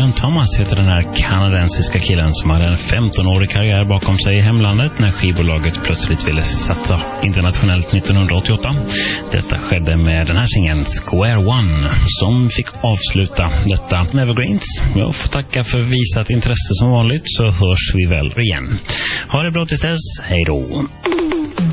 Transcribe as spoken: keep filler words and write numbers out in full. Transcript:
Dylan Thomas heter den här kanadensiska killen som hade en femton-årig karriär bakom sig i hemlandet när skivbolaget plötsligt ville satsa internationellt nittonhundraåttioåtta. Detta skedde med den här singeln Square One som fick avsluta detta Evergreens. Jag får tacka för visat intresse som vanligt, så hörs vi väl igen. Ha det bra tills dess, hej då!